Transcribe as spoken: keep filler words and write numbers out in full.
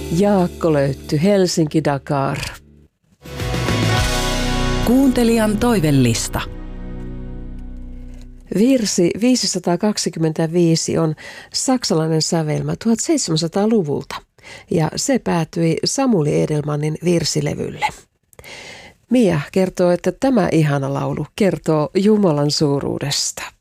Jaakko Löytty, Helsinki Dakar. Kuuntelijan toivellista. Virsi viisisataakaksikymmentäviisi on saksalainen sävelmä tuhatseitsemänsataaluvulta ja se päätyi Samuli Edelmannin virsilevylle. Mia kertoo, että tämä ihana laulu kertoo Jumalan suuruudesta.